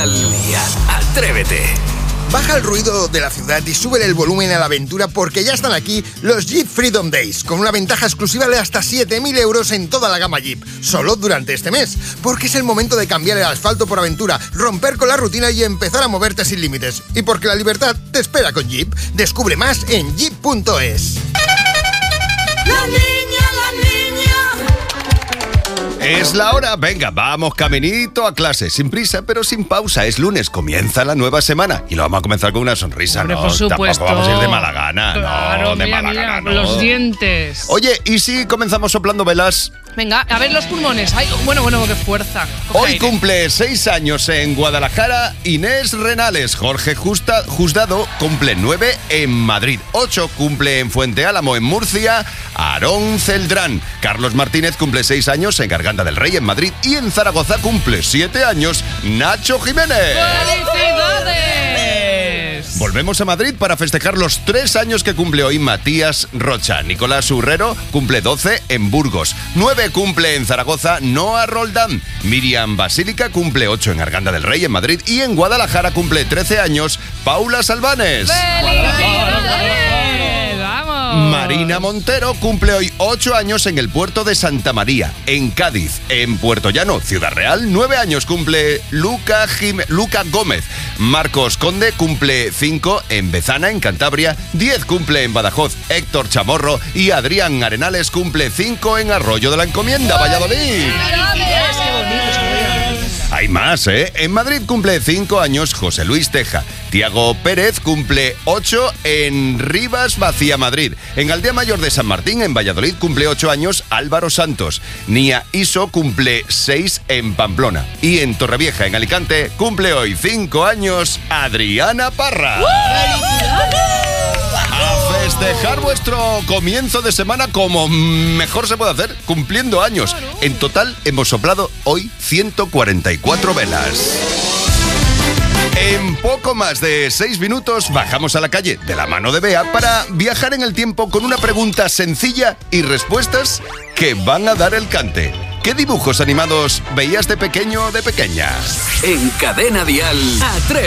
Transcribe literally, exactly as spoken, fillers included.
Dial y atrévete. Baja el ruido de la ciudad y sube el volumen a la aventura porque ya están aquí los Jeep Freedom Days, con una ventaja exclusiva de hasta siete mil euros en toda la gama Jeep, solo durante este mes. Porque es el momento de cambiar el asfalto por aventura, romper con la rutina y empezar a moverte sin límites. Y porque la libertad te espera con Jeep. Descubre más en jeep punto es. La niña, la niña. Es la hora, venga, vamos caminito a clase, sin prisa pero sin pausa. Es lunes, comienza la nueva semana y lo vamos a comenzar con una sonrisa. Hombre, no, por supuesto. Tampoco vamos a ir de mala gana, claro, no, de mira, mala mira, gana, con no. los dientes. Oye, ¿y si comenzamos soplando velas? Venga, a ver los pulmones. Ay, bueno, bueno, qué fuerza. Coge Hoy aire. cumple seis años en Guadalajara Inés Renales. Jorge Justa, Justado cumple nueve en Madrid. ocho cumple en Fuente Álamo, en Murcia. Aarón Celdrán. Carlos Martínez cumple seis años en Garganta del Rey, en Madrid. Y en Zaragoza cumple siete años Nacho Jiménez. ¡Felicidades! Volvemos a Madrid para festejar los tres años que cumple hoy Matías Rocha. Nicolás Urrero cumple doce en Burgos. nueve cumple en Zaragoza Noah Roldán. Miriam Basílica cumple ocho en Arganda del Rey, en Madrid. Y en Guadalajara cumple trece años Paula Salvanes. ¡Felicidades! ¡Vamos! Marina Montero cumple hoy ocho años en el puerto de Santa María, en Cádiz. En Puerto Llano, Ciudad Real, nueve años cumple Luca, Jim- Luca Gómez. Marcos Conde cumple cinco en Bezana, en Cantabria. diez cumple en Badajoz Héctor Chamorro. Y Adrián Arenales cumple cinco en Arroyo de la Encomienda, Valladolid. Hay más, ¿eh? En Madrid cumple cinco años José Luis Teja. Tiago Pérez cumple ocho en Rivas Vacía, Madrid. En Aldea Mayor de San Martín, en Valladolid, cumple ocho años Álvaro Santos. Nia Iso cumple seis en Pamplona. Y en Torrevieja, en Alicante, cumple hoy cinco años Adriana Parra. A festejar vuestro comienzo de semana como mejor se puede hacer, cumpliendo años. En total hemos soplado hoy ciento cuarenta y cuatro velas. En poco más de seis minutos bajamos a la calle de la mano de Bea para viajar en el tiempo con una pregunta sencilla y respuestas que van a dar el cante. ¿Qué dibujos animados veías de pequeño o de pequeña? En Cadena Dial, atrévete.